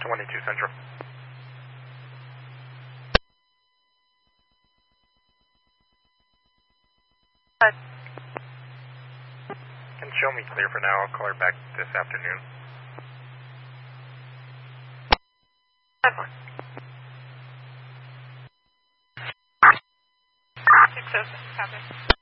22 Central. Can show me clear for now. I'll call her back this afternoon. 607, copy.